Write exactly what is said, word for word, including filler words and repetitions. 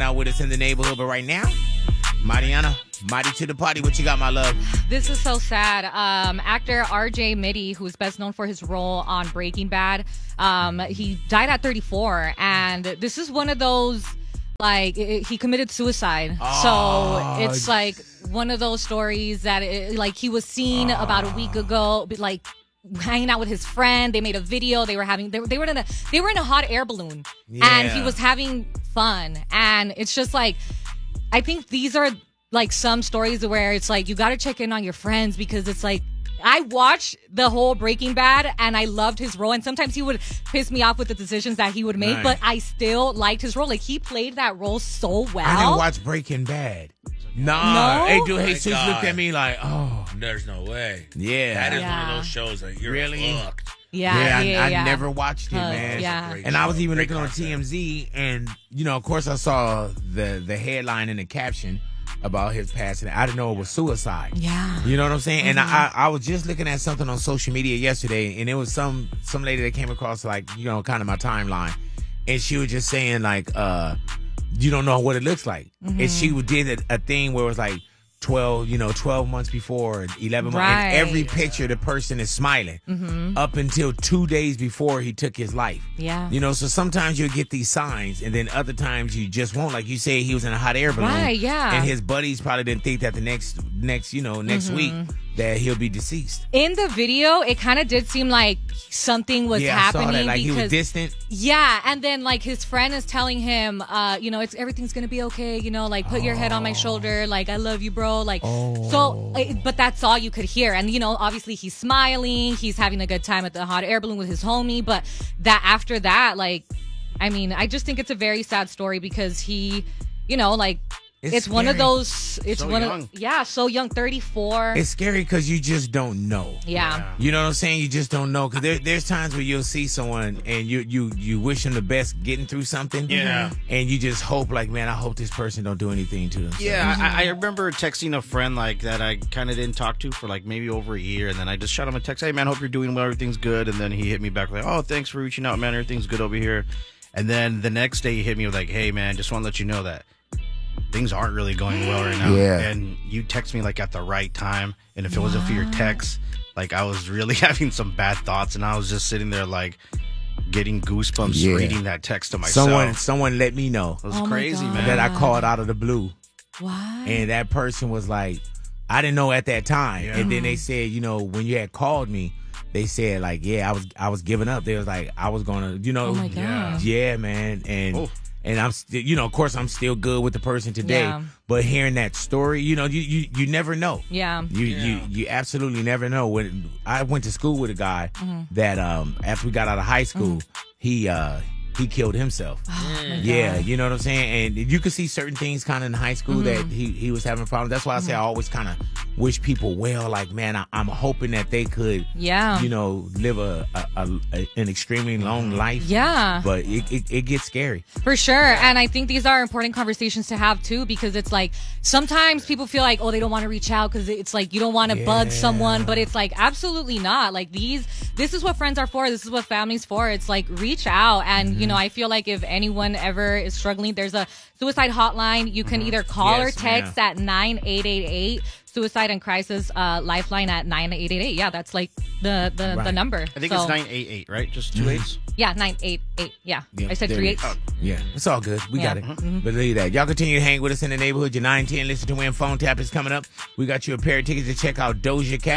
out with us in the neighborhood. But right now, Mariana, mighty to the party. What you got, my love? This is so sad. Um, actor R J Mitte, who's best known for his role on Breaking Bad, um, he died at thirty-four. And this is one of those, like, it, he committed suicide. Oh, so it's like one of those stories that, it, like, he was seen oh. about a week ago, like, hanging out with his friend. They made a video. They were having, they, they were in a, they were in a hot air balloon. Yeah. And he was having fun. And it's just like, I think these are like some stories where it's like you got to check in on your friends, because it's like I watched the whole Breaking Bad and I loved his role, and sometimes he would piss me off with the decisions that he would make, nice. but I still liked his role. Like, he played that role so well. I didn't watch Breaking Bad. Nah, no? hey, dude, Oh Jesus God. looked at me like, oh, there's no way. yeah, That is Yeah. one of those shows that you're Really? fucked. Yeah, yeah. yeah, I, yeah. I never watched it, Uh, man. yeah. Great And I was show. even Great looking on concept. T M Z, and you know, of course, I saw the the headline and the caption about his passing. I didn't know it was suicide. Yeah. You know what I'm saying? Mm-hmm. And I, I was just looking at something on social media yesterday, and it was some some lady that came across, like, you know, kind of my timeline, and she was just saying, like, uh, you don't know what it looks like. Mm-hmm. And she did a, a thing where it was like twelve, you know, twelve months before, eleven months, Right. and every picture the person is smiling Mm-hmm. up until two days before he took his life. Yeah. You know, so sometimes you'll get these signs, and then other times you just won't. Like you say, he was in a hot air balloon. Right, yeah. And his buddies probably didn't think that the next, next, you know, next Mm-hmm. week that he'll be deceased. In the video, it kind of did seem like something was yeah, happening I saw that. Like because he was distant. yeah, and then like his friend is telling him, uh, you know, it's everything's gonna be okay. You know, like put your head on my shoulder, like I love you, bro. Like Oh. so, uh, but that's all you could hear. And you know, obviously he's smiling, he's having a good time at the hot air balloon with his homie. But that after that, like, I mean, I just think it's a very sad story because he, you know, like. It's It's, one of scary. those. It's So one young. of yeah, so young, thirty-four. It's scary because you just don't know. yeah. You know what I'm saying? You just don't know, because there, there's times where you'll see someone and you you you wish them the best getting through something. Yeah. And you just hope, like, man, I hope this person don't do anything to themselves. Yeah, I, I remember texting a friend like that I kind of didn't talk to for like maybe over a year, and then I just shot him a text, "Hey man, hope you're doing well, everything's good." And then he hit me back like, "Oh, thanks for reaching out, man, everything's good over here." And then the next day he hit me with like, "Hey man, just want to let you know that things aren't really going well right now." Yeah. And you text me like at the right time, and if it wasn't for your text, like I was really having some bad thoughts, and I was just sitting there like getting goosebumps Yeah. reading that text to myself. Someone someone let me know it was Oh my crazy, God. man. that I called out of the blue. Why? And that person was like, I didn't know at that time. Yeah. And then they said, you know, when you had called me, they said, like, yeah, I was I was giving up. They was like, I was gonna, you know, Oh my Yeah. God. yeah, man. And Oh. and I'm still, you know, of course, I'm still good with the person today. Yeah. But hearing that story, you know, you you, you never know. Yeah. You, you you absolutely never know. When I went to school with a guy Mm-hmm. that um after we got out of high school, he uh he killed himself. Oh my Yeah, God. you know what I'm saying? And you could see certain things kind of in high school Mm-hmm. that he, he was having problems. That's why I say I always kind of wish people well. Like, man, I, I'm hoping that they could, Yeah. you know, live a, a, a, a an extremely long life. Yeah. But it, it, it gets scary. For sure. And I think these are important conversations to have too, because it's like sometimes people feel like, oh, they don't want to reach out because it's like you don't want to bug Yeah. someone, but it's like absolutely not. Like these, this is what friends are for. This is what family's for. It's like reach out. And, Mm-hmm. you know, I feel like if anyone ever is struggling, there's a suicide hotline. You can either call Yes, or text at nine eight eight eight. Suicide and Crisis uh, Lifeline at nine eight eight eight. Yeah, that's like the the, the Right. number. I think So- it's nine eight eight, right? Just 2 eights. Yeah, nine eight eight. Yeah. Yeah, I said there three it eights. is. Yeah, it's all good. We Yeah. got it. Believe that. Y'all continue to hang with us in the neighborhood. Your nine ten Listen to Win phone tap is coming up. We got you a pair of tickets to check out Doja Cat.